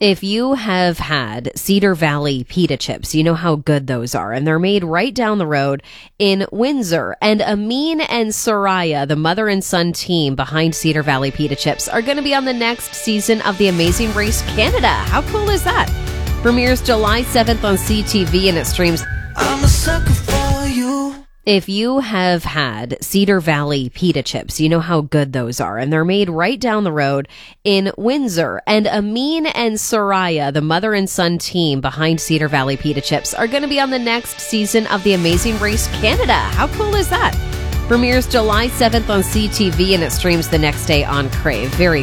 If you have had Cedar Valley pita chips, you know how good those are. And they're made right down the road in Windsor. And Amin and Soraya, the mother and son team behind Cedar Valley pita chips, are going to be on the next season of The Amazing Race Canada. How cool is that? Premieres July 7th on CTV and it streams. I'm a sucker for you. If you have had Cedar Valley pita chips, you know how good those are. And they're made right down the road in Windsor. And Amin and Soraya, the mother and son team behind Cedar Valley pita chips, are going to be on the next season of The Amazing Race Canada. How cool is that? Premieres July 7th on CTV and it streams the next day on Crave. Very